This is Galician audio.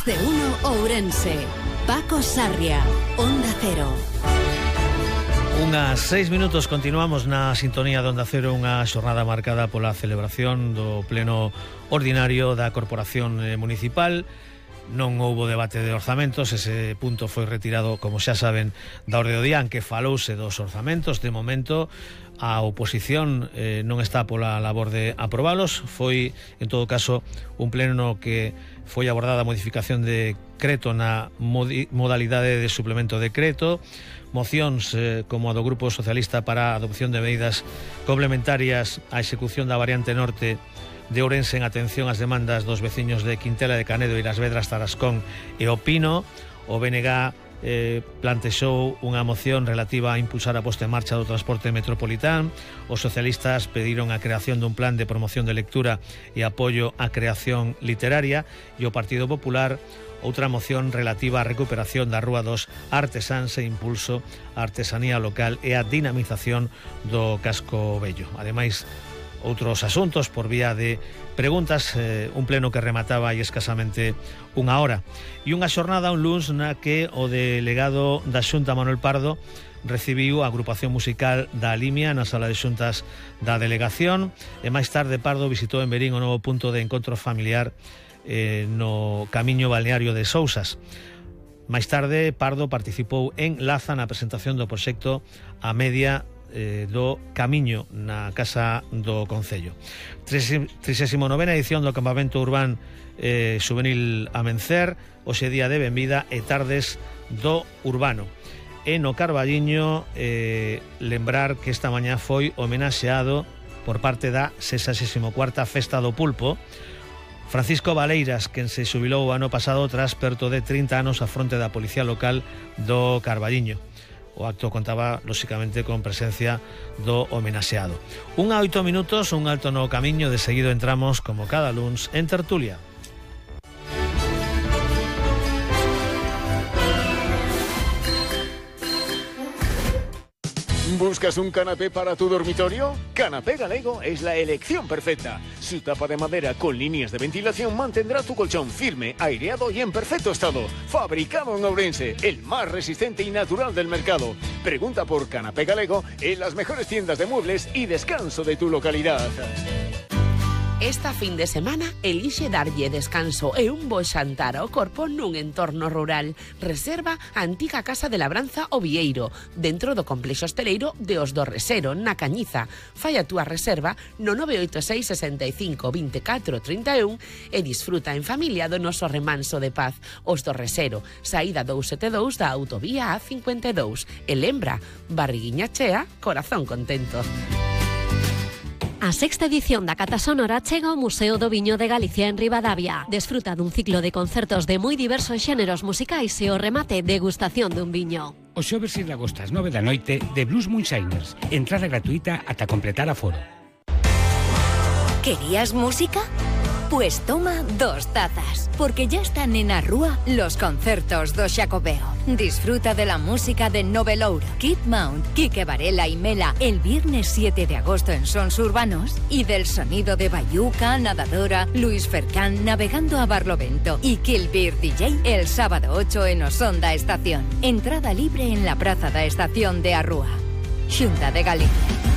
Más de uno Ourense. Paco Sarria, Onda Cero. Unhas 6 minutos, continuamos na sintonía de Onda Cero, unha xornada marcada pola celebración do pleno ordinario da Corporación Municipal. Non houbo debate de orzamentos, ese punto foi retirado, como xa saben, da orde do día, en que falouse dos orzamentos. De momento, a oposición non está pola labor de aprobalos. Foi, en todo caso, un pleno no que foi abordada a modificación de decreto na modalidade de suplemento de decreto, mocións como a do Grupo Socialista para a adopción de medidas complementarias á execución da variante norte de Ourense en atención ás demandas dos veciños de Quintela de Canedo e Las Vedras, Tarascón e O Pino. O BNG plantexou unha moción relativa a impulsar a posta en marcha do transporte metropolitán. Os socialistas pediron a creación dun plan de promoción de lectura e apoio á creación literaria, e o Partido Popular outra moción relativa á recuperación da Rúa dos Artesáns e impulso á artesanía local e á dinamización do casco vello. Ademais, outros asuntos por vía de preguntas, un pleno que remataba hai escasamente unha hora, e unha xornada, un luns, na que o delegado da Xunta, Manuel Pardo, recibiu a agrupación musical da Limia na sala de xuntas da delegación, e máis tarde Pardo visitou en Verín o novo punto de encontro familiar no camiño balneario de Sousas. Máis tarde Pardo participou en Laza na presentación do proxecto A Media do Camiño na Casa do Concello. 39ª edición do campamento urbán juvenil Amencer, hoxe día de benvida e tardes do urbano. E no Carballiño, lembrar que esta mañá foi homenaxeado por parte da 64ª Festa do Pulpo Francisco Valeiras, quen se xubilou o ano pasado tras perto de 30 anos a fronte da Policía Local do Carballiño. O acto contaba, lóxicamente, con presencia do homenaxeado. 8 minutos, un alto no camiño. De seguido entramos, como cada luns, en tertulia. ¿Buscas un canapé para tu dormitorio? Canapé Galego es la elección perfecta. Su tapa de madera con líneas de ventilación mantendrá tu colchón firme, aireado y en perfecto estado. Fabricado en Ourense, el más resistente y natural del mercado. Pregunta por Canapé Galego en las mejores tiendas de muebles y descanso de tu localidad. Esta fin de semana elixe darlle descanso e un bo xantar ao corpo nun entorno rural. Reserva a antiga Casa de Labranza O Vieiro, dentro do complexo hosteleiro de Os do Resero, na Cañiza. Fai a túa reserva no 986 65 24 31 e disfruta en familia do noso remanso de paz. Os do Resero, saída 272 da autovía A52. E lembra, barriguiña chea, corazón contento. A sexta edición da Cata Sonora chega ao Museo do Viño de Galicia en Ribadavia. Desfruta dun ciclo de concertos de moi diversos xéneros musicais e o remate degustación dun viño. O xoves e de agosto ás 9 da noite de Blues Moonshiners. Entrada gratuita ata completar aforo. ¿Querías música? Pues toma 2 tazas, porque ya están en Arrúa los concertos do Xacobeo. Disfruta de la música de Novelouro, Kid Mount, Quique Varela y Mela el viernes 7 de agosto en Sons Urbanos, y del sonido de Bayuca, Nadadora, Luis Fercán navegando a Barlovento y Kill Beer DJ el sábado 8 en Osonda Estación. Entrada libre en la Praza da Estación de Arrúa. Xunta de Galicia.